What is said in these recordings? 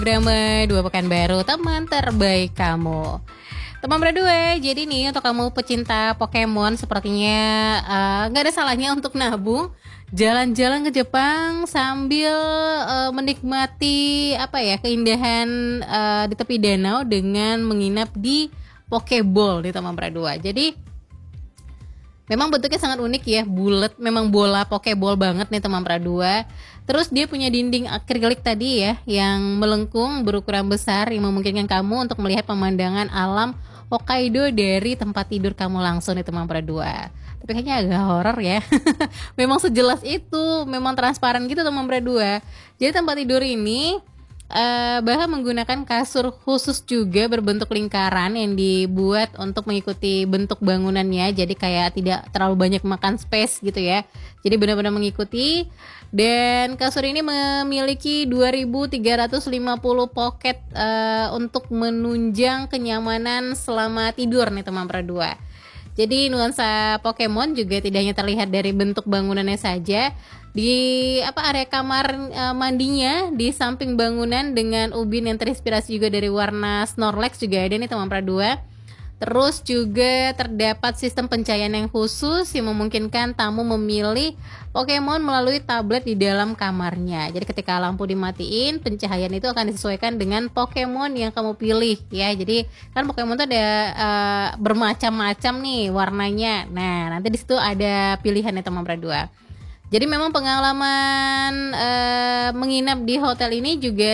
Drama 2 Pekanbaru, teman terbaik kamu. Teman berdua, jadi nih untuk kamu pecinta Pokemon sepertinya nggak ada salahnya untuk nabung jalan-jalan ke Jepang sambil menikmati keindahan di tepi danau dengan menginap di Pokeball di teman berdua. Jadi memang bentuknya sangat unik ya, bulat, memang bola Pokeball banget nih teman Pradua. Terus dia punya dinding akrilik tadi ya, yang melengkung berukuran besar yang memungkinkan kamu untuk melihat pemandangan alam Hokkaido dari tempat tidur kamu langsung nih teman Pradua. Tapi kayaknya agak horor ya. Memang sejelas itu, memang transparan gitu teman Pradua. Jadi tempat tidur ini bahkan menggunakan kasur khusus juga berbentuk lingkaran yang dibuat untuk mengikuti bentuk bangunannya, jadi kayak tidak terlalu banyak makan space gitu ya, jadi benar-benar mengikuti. Dan kasur ini memiliki 2350 pocket untuk menunjang kenyamanan selama tidur nih teman Pradua. Jadi nuansa Pokemon juga tidak hanya terlihat dari bentuk bangunannya saja. Di area kamar mandinya di samping bangunan dengan ubin yang terinspirasi juga dari warna Snorlax juga ada nih teman Pradua. Terus juga terdapat sistem pencahayaan yang khusus yang memungkinkan tamu memilih Pokemon melalui tablet di dalam kamarnya. Jadi ketika lampu dimatiin, pencahayaan itu akan disesuaikan dengan Pokemon yang kamu pilih ya. Jadi kan Pokemon itu ada bermacam-macam nih warnanya. Nah, nanti di situ ada pilihannya teman Pradua. Jadi memang pengalaman menginap di hotel ini juga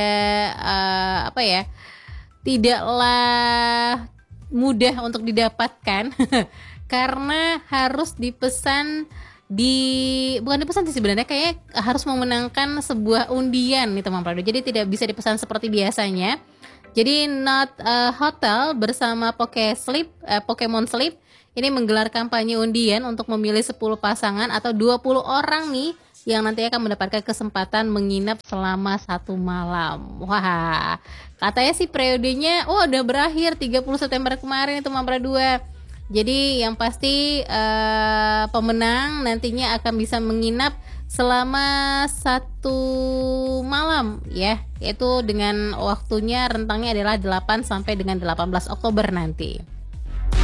tidaklah mudah untuk didapatkan karena harus dipesan bukan dipesan sih sebenarnya, kayak harus memenangkan sebuah undian nih teman Prado. Jadi tidak bisa dipesan seperti biasanya. Jadi Not Hotel bersama Pokemon Sleep ini menggelar kampanye undian untuk memilih 10 pasangan atau 20 orang nih yang nantinya akan mendapatkan kesempatan menginap selama 1 malam. Wah, katanya sih periodenya udah berakhir 30 September kemarin itu Mambra 2. Jadi yang pasti pemenang nantinya akan bisa menginap selama 1 malam ya, yaitu dengan waktunya rentangnya adalah 8 sampai dengan 18 Oktober nanti.